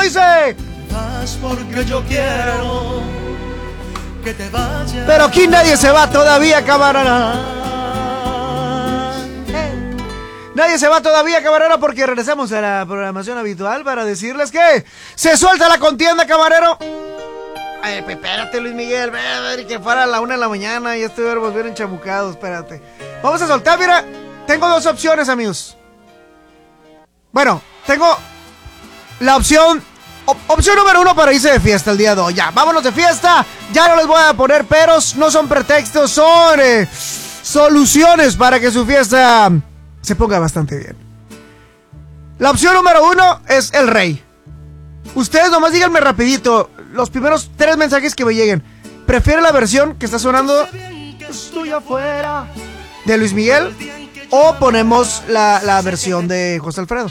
dice? Porque yo quiero que te vayas. Pero aquí nadie se va todavía, camarada. Nadie se va todavía, camarero, porque regresamos a la programación habitual para decirles que se suelta la contienda, camarero. Ay, espérate, Luis Miguel, que fuera a la 1 de la mañana y estuvimos bien enchamucados, espérate. Vamos a soltar, mira, tengo dos opciones, amigos. Bueno, tengo la opción número 1 para irse de fiesta el día de hoy. Ya, vámonos de fiesta, ya no les voy a poner peros, no son pretextos, son soluciones para que su fiesta se ponga bastante bien. La opción número 1 es el Rey. Ustedes nomás díganme rapidito, los primeros 3 mensajes que me lleguen. ¿Prefiere la versión que está sonando Estoy afuera de Luis Miguel o ponemos la versión de José Alfredo?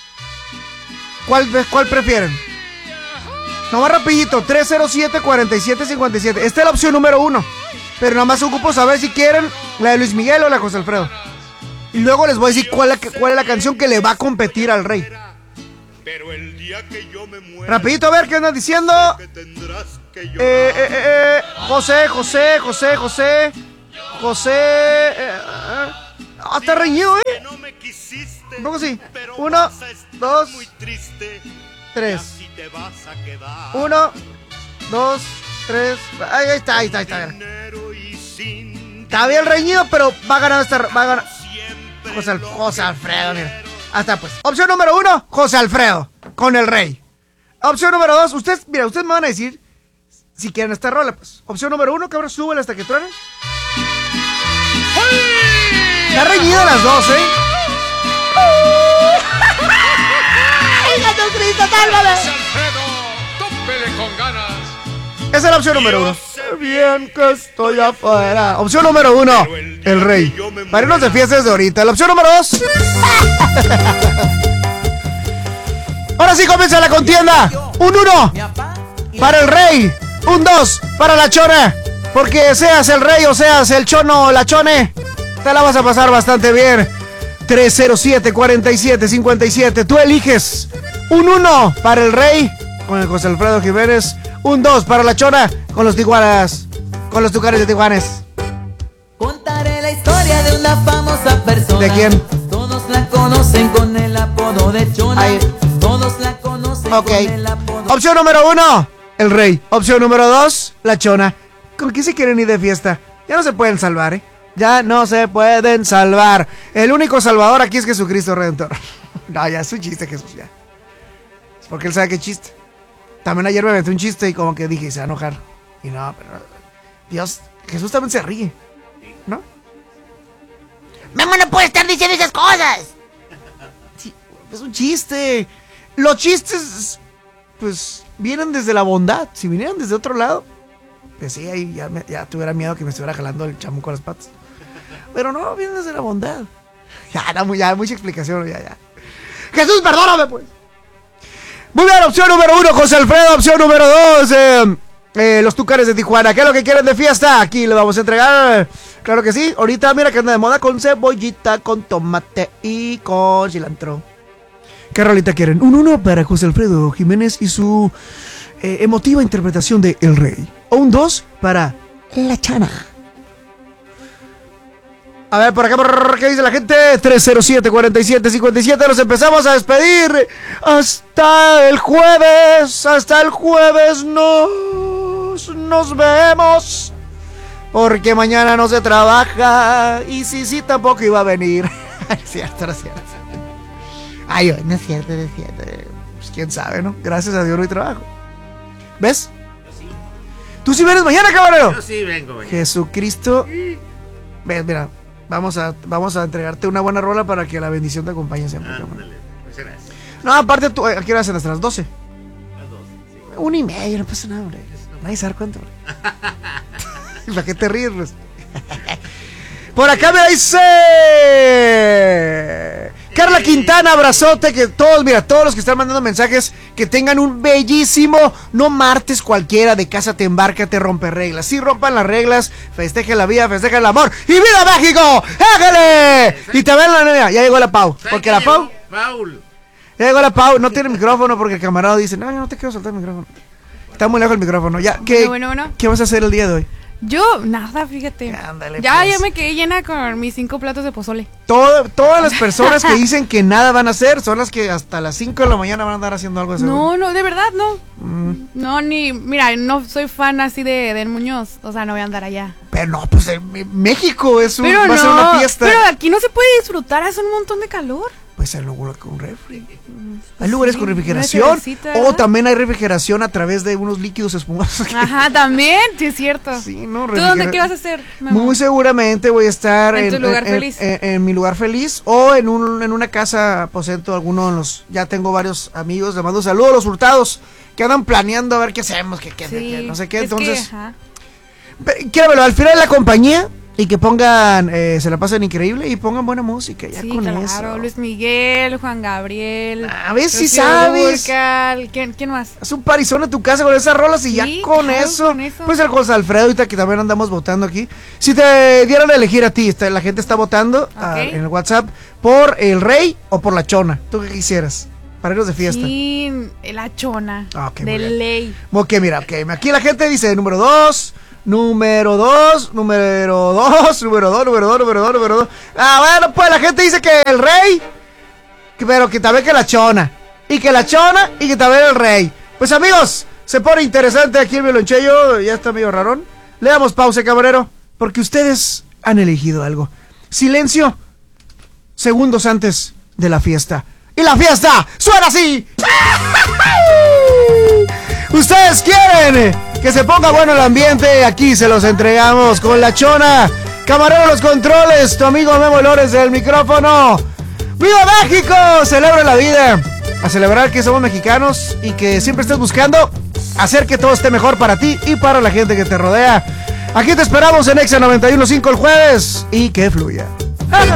¿Cuál prefieren? Nomás rapidito, 307-4757. Esta es la opción número 1. Pero nomás ocupo saber si quieren la de Luis Miguel o la de José Alfredo. Y luego les voy a decir cuál es la canción que le va a competir al Rey. Rapidito, a ver qué andan diciendo. José. Está reñido, un poco sí. 1, 2, 3. 1, 2, 3. Ahí está. Está bien reñido, pero va a ganar José Alfredo, mira. Hasta pues. Opción número 1, José Alfredo, con el Rey. Opción número 2, ustedes me van a decir si quieren esta rola, pues. Opción número 1, cabrón, súbela hasta que truenen. Está reñido las dos, ¡Jesucristo, sálvame! tópele con ganas. Esa es la opción número 1. Bien que estoy afuera. Opción número 1, el Rey. Para irnos de fiesta desde ahorita. La opción número 2. Ahora sí comienza la contienda. Un 1 para el Rey. Un 2 para la Chona. Porque seas el Rey o seas el Chono o la Chone, te la vas a pasar bastante bien. 307-4757. Tú eliges. Un 1 para el Rey con el José Alfredo Jiménez. Un 2 para la Chona con los Tijuanas. Con los Tucanes de Tijuanes. Contaré la historia de una famosa persona. ¿De quién? Todos la conocen con el apodo de Chona. Ahí. Todos la conocen con el apodo. Opción número 1, el Rey. Opción número 2, la Chona. ¿Con qué se quieren ir de fiesta? Ya no se pueden salvar, Ya no se pueden salvar. El único salvador aquí es Jesucristo Redentor. No, ya es un chiste, Jesús, ya. Es porque él sabe que es chiste. También ayer me metí un chiste y como que dije, se va a enojar. Y no, pero Dios, Jesús también se ríe, ¿no? Memo no puede estar diciendo esas cosas. Sí, es un chiste. Los chistes, pues, vienen desde la bondad. Si vinieran desde otro lado, pues sí, ahí ya tuviera miedo que me estuviera jalando el chamuco a las patas. Pero no, vienen desde la bondad. Ya, mucha explicación, ya. Jesús, perdóname, pues. Muy bien, opción número 1, José Alfredo. Opción número 2, los Tucanes de Tijuana. ¿Qué es lo que quieren de fiesta? Aquí le vamos a entregar. Claro que sí. Ahorita mira que anda de moda con cebollita, con tomate y con cilantro. ¿Qué rolita quieren? Un 1 para José Alfredo Jiménez y su emotiva interpretación de El Rey. O un 2 para La Chana. A ver, por acá, ¿qué dice la gente? 307-4757. Nos empezamos a despedir. Hasta el jueves nos vemos. Porque mañana no se trabaja. Y sí, tampoco iba a venir. Es cierto. Ay, no es cierto. Pues quién sabe, ¿no? Gracias a Dios no hay trabajo. ¿Ves? Sí. ¿Tú sí vienes mañana, caballero? Yo sí vengo mañana. Jesucristo. Ves, mira. Vamos a entregarte una buena rola para que la bendición te acompañe siempre. Muchas gracias. No, aparte tú, ¿a qué hora hacen hasta las 12? Las 12, sí. 1:30, no pasa nada, hombre. Nadie se da cuenta, hombre. ¿Para qué te ríes, pues? Por acá me dice Carla Quintana, abrazote, que todos los que están mandando mensajes, que tengan un bellísimo, no martes cualquiera de Cásate, Embárcate, Rompe Reglas. Sí, rompan las reglas, festejen la vida, festejen el amor. ¡Y viva México! ¡Éjale! Y te ven la niña, ya llegó la Pau. Porque la Pau... Paul. Ya llegó la Pau, no tiene micrófono porque el camarada dice, no, yo no te quiero soltar el micrófono. Está muy lejos el micrófono. Ya, Bueno. ¿Qué vas a hacer el día de hoy? Yo, nada, fíjate. Ándale, ya pues. me quedé llena con mis 5 platos de pozole. Todas las personas que dicen que nada van a hacer son las que hasta las 5 de la mañana van a andar haciendo algo de seguro. No, de verdad, no. No, mira, no soy fan así de Muñoz. O sea, no voy a andar allá. Pero no, pues México va a ser una fiesta. Pero aquí no se puede disfrutar, hace un montón de calor. Pues hay lugares con refri. Hay lugares con refrigeración. Una O también hay refrigeración a través de unos líquidos espumosos. Ajá, también, sí es cierto. Sí, no, ¿Tú dónde qué vas a hacer, Memo? Muy seguramente voy a estar ¿En tu lugar feliz? En mi lugar feliz o en una casa aposento alguno de los. Ya tengo varios amigos, les mando saludos a los Hurtados que andan planeando a ver qué hacemos, que no sé qué. Entonces, quiero verlo al final de la compañía y que pongan, se la pasen increíble y pongan buena música. Ya con eso. Claro, Luis Miguel, Juan Gabriel. A ver si sabes. ¿Quién más? Haz un parizón en tu casa con esas rolas y ya con eso. Pues el José Alfredo, ahorita que también andamos votando aquí. Si te dieran a elegir a ti, la gente está votando en el WhatsApp por el Rey o por la Chona. ¿Tú qué quisieras? Para irnos de fiesta. Sí, la Chona. Okay, de ley. Ok, mira, aquí la gente dice número 2. Número 2. Ah, bueno, pues la gente dice que el Rey, pero que también que la Chona. Y que la Chona y que también el Rey. Pues amigos, se pone interesante aquí el violonchelo. Ya está medio rarón. Le damos pausa, camarero, porque ustedes han elegido algo. Silencio, segundos antes de la fiesta. Y la fiesta suena así. Ustedes quieren que se ponga bueno el ambiente, aquí se los entregamos con la Chona. Camarero los controles, tu amigo Memo Lores del micrófono. ¡Viva México! Celebra la vida. A celebrar que somos mexicanos y que siempre estés buscando hacer que todo esté mejor para ti y para la gente que te rodea. Aquí te esperamos en Exa 91.5 el jueves y que fluya.